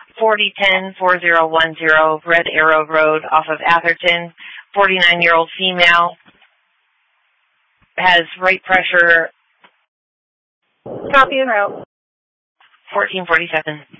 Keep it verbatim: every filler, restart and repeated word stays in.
forty ten, four zero one zero Red Arrow Road off of Atherton. forty-nine-year-old female. Has right pressure. Copy en route. fourteen forty-seven.